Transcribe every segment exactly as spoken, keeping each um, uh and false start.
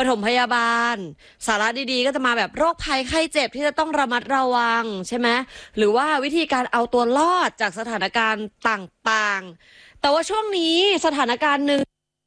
ถมพยาบาลสาระดีๆก็จะมาแบบโรคภัยไข้เจ็บที่จะต้องระมัดระวังใช่ไหมหรือว่าวิธีการเอาตัวรอดจากสถานการณ์ต่างๆแต่ว่าช่วงนี้สถานการณ์หนึ่ง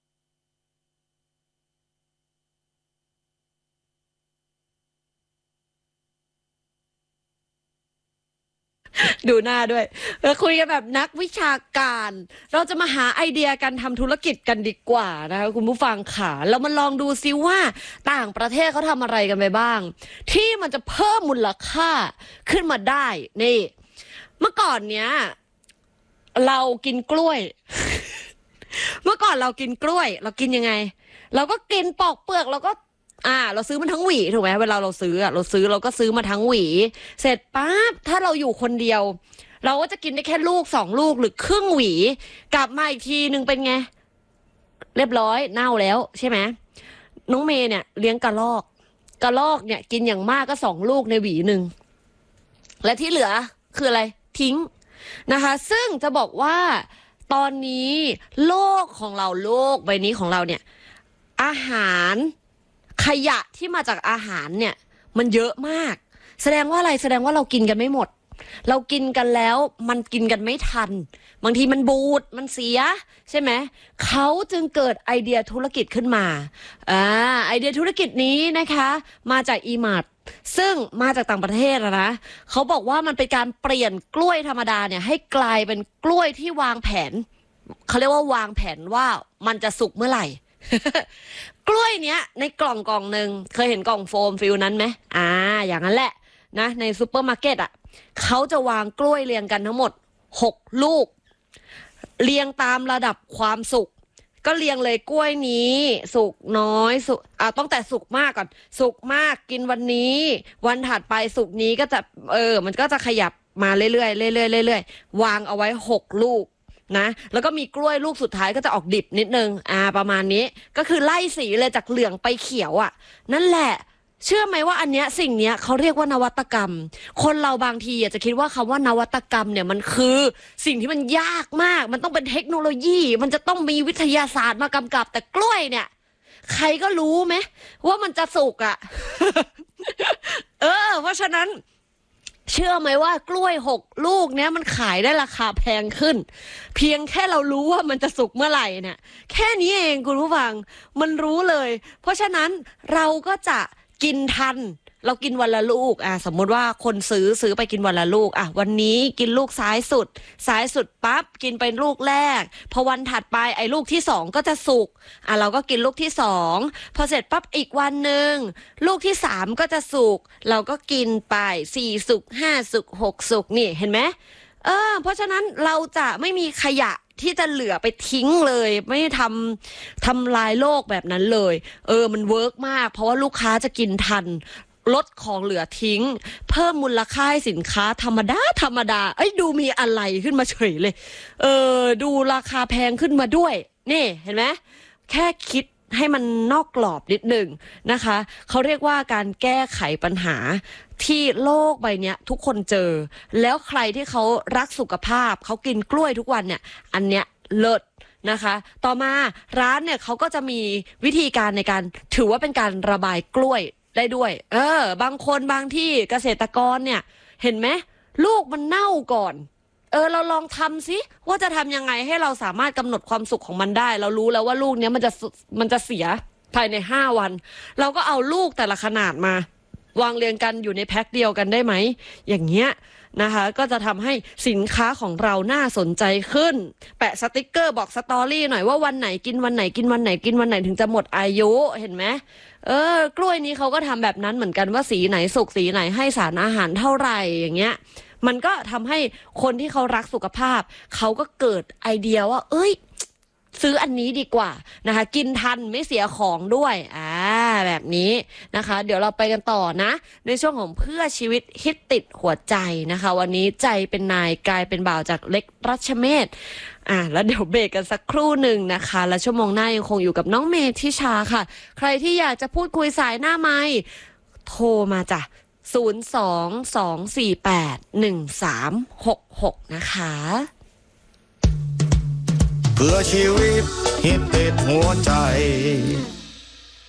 ดูหน้าด้วยเราคุยกันแบบนักวิชาการเราจะมาหาไอเดียการทำธุรกิจกันดีกว่านะคะคุณผู้ฟังค่ะเรามาลองดูซิว่าต่างประเทศเขาทำอะไรกันไปบ้างที่มันจะเพิ่มมูลค่าขึ้นมาได้นี่เมื่อก่อนเนี้ยเรากินกล้วย เมื่อก่อนเรากินกล้วยเรากินยังไงเราก็กินปอกเปลือกเราก็อ่าเราซื้อมันทั้งหวีถูกไหมเวลาเราซื้ออ่ะเราซื้อเราก็ซื้อมาทั้งหวีเสร็จปั๊บถ้าเราอยู่คนเดียวเราก็จะกินได้แค่ลูกสองลูกหรือครึ่งหวีกลับมาอีกทีนึงเป็นไงเรียบร้อยเน่าแล้วใช่ไหมน้องเมย์เนี่ยเลี้ยงกระรอกกระรอกเนี่ยกินอย่างมากก็สองลูกในหวีหนึ่งและที่เหลือคืออะไรทิ้งนะคะซึ่งจะบอกว่าตอนนี้โลกของเราโลกใบนี้ของเราเนี่ยอาหารขยะที่มาจากอาหารเนี่ยมันเยอะมากแสดงว่าอะไรแสดงว่าเรากินกันไม่หมดเรากินกันแล้วมันกินกันไม่ทันบางทีมันบูดมันเสียใช่ไหมเขาจึงเกิดไอเดียธุรกิจขึ้นมาอ่าไอเดียธุรกิจนี้นะคะมาจากอีมาร์ทซึ่งมาจากต่างประเทศนะเขาบอกว่ามันเป็นการเปลี่ยนกล้วยธรรมดาเนี่ยให้กลายเป็นกล้วยที่วางแผนเขาเรียกว่าวางแผนว่ามันจะสุกเมื่อไหร่ กล้วยเนี้ยในกล่องกล่องหนึ่งเคยเห็นกล่องโฟมฟิลนั้นไหมอ่าอย่างนั้นแหละนะในซูเปอร์มาร์เก็ตอ่ะเขาจะวางกล้วยเรียงกันทั้งหมดหกลูกเรียงตามระดับความสุกก็เรียงเลยกล้วยนี้สุกน้อยสุกอ่าต้องแต่สุกมากก่อนสุกมากกินวันนี้วันถัดไปสุกนี้ก็จะเออมันก็จะขยับมาเรื่อยๆเรื่อยๆเรื่อยๆวางเอาไว้หกลูกนะแล้วก็มีกล้วยลูกสุดท้ายก็จะออกดิบนิดนึงอ่าประมาณนี้ก็คือไล่สีเลยจากเหลืองไปเขียวอ่ะนั่นแหละเชื่อไหมว่าอันเนี้ยสิ่งเนี้ยเขาเรียกว่านวัตกรรมคนเราบางทีอาจจะคิดว่าคำว่านวัตกรรมเนี่ยมันคือสิ่งที่มันยากมากมันต้องเป็นเทคโนโลยีมันจะต้องมีวิทยาศาสตร์มากำกับแต่กล้วยเนี่ยใครก็รู้ไหมว่ามันจะสุกอ่ะ เออเพราะฉะนั้นเชื่อไหมว่ากล้วยหกลูกเนี้ยมันขายได้ราคาแพงขึ้นเพียงแค่เรารู้ว่ามันจะสุกเมื่อไหร่เนี่ยแค่นี้เองคุณผู้ฟังมันรู้เลยเพราะฉะนั้นเราก็จะกินทันเรากินวันละลูกอ่ะสมมติว่าคนซื้อซื้อไปกินวันละลูกอ่ะวันนี้กินลูกซ้ายสุดซ้ายสุดปั๊บกินไปลูกแรกพอวันถัดไปไอ้ลูกที่สองก็จะสุกอ่ะเราก็กินลูกที่สองพอเสร็จปั๊บอีกวันหนึ่งลูกที่สามก็จะสุกเราก็กินไปสี่สุกห้าสุกหกสุกนี่เห็นไหมเออเพราะฉะนั้นเราจะไม่มีขยะที่จะเหลือไปทิ้งเลยไม่ทำทำลายโลกแบบนั้นเลยเออมันเวิร์กมากเพราะว่าลูกค้าจะกินทันลดของเหลือทิ้งเพิ่มมูลค่าให้สินค้าธรรมดาธรรมดาเอ้ยดูมีอะไรขึ้นมาเฉยเลยเออดูราคาแพงขึ้นมาด้วยนี่เห็นไหมแค่คิดให้มันนอกกรอบนิดหนึ่งนะคะเขาเรียกว่าการแก้ไขปัญหาที่โลกใบนี้ทุกคนเจอแล้วใครที่เขารักสุขภาพเขากินกล้วยทุกวันเนี่ยอันเนี้ยเลิศนะคะต่อมาร้านเนี่ยเขาก็จะมีวิธีการในการถือว่าเป็นการระบายกล้วยได้ด้วยเออบางคนบางที่เกษตรกรเนี่ยเห็นไหมลูกมันเน่าก่อนเออเราลองทำสิว่าจะทำยังไงให้เราสามารถกำหนดความสุขของมันได้เรารู้แล้วว่าลูกเนี้ยมันจะมันจะเสียภายในห้าวันเราก็เอาลูกแต่ละขนาดมาวางเรียงกันอยู่ในแพ็คเดียวกันได้ไหมอย่างเงี้ยนะคะก็จะทำให้สินค้าของเราน่าสนใจขึ้นแปะสติกเกอร์บอกสตอรี่หน่อยว่าวันไหนกินวันไหนกินวันไหนกินวันไหนถึงจะหมดอายุเห็นไหมเออกล้วยนี้เขาก็ทำแบบนั้นเหมือนกันว่าสีไหนสุกสีไหนให้สารอาหารเท่าไหร่อย่างเงี้ยมันก็ทำให้คนที่เขารักสุขภาพเขาก็เกิดไอเดียว่าเอ้ยซื้ออันนี้ดีกว่านะคะกินทันไม่เสียของด้วยอ่าแบบนี้นะคะเดี๋ยวเราไปกันต่อนะในช่วงของเพื่อชีวิตฮิตติดหัวใจนะคะวันนี้ใจเป็นนายกลายเป็นบ่าวจากเล็กรัชเมศอ่าแล้วเดี๋ยวเบรกกันสักครู่หนึ่งนะคะและชั่วโมงหน้ายังคงอยู่กับน้องเมธิชาค่ะใครที่อยากจะพูดคุยสายหน้าไมค์โทรมาจ้ะศูนย์ สอง สอง สี่ แปด หนึ่ง สาม หก หกนะคะเพื่อชีวิตฮิตติดหัวใจ